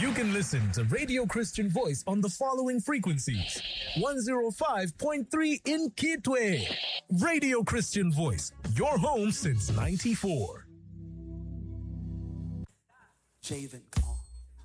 You can listen to Radio Christian Voice on the following frequencies. 105.3 in Kitwe. Radio Christian Voice, your home since 94. Javen.